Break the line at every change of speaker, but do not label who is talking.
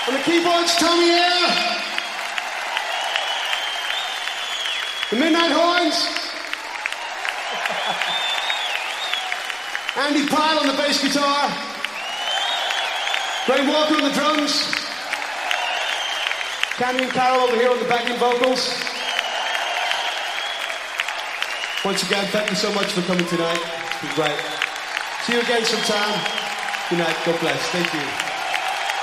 On the keyboards, Tommy Air. The Midnight Horns. Andy Pyle on the bass guitar. Graham Walker on the drums. Candy and Carol over here on the backing vocals. Once again, thank you so much for coming tonight. It's been great. See you again sometime. Good night. God bless. Thank you.